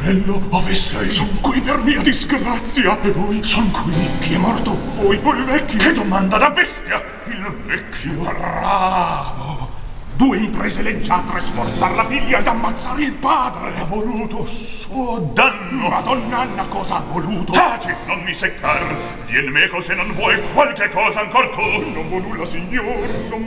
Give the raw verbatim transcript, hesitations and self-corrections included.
Fiorello, ove sei? Son qui per mia disgrazia. E voi? Son qui. Chi è morto? Voi o il vecchio? Che domanda da bestia! Il vecchio. Bravo. Due imprese leggiadre, sforzar la figlia ed ammazzare il padre. Ha voluto suo danno. Madonna Anna, cosa ha voluto? Taci, non mi seccar. Vien meco se non vuoi qualche cosa ancor tu. Non vo nulla, signor. Non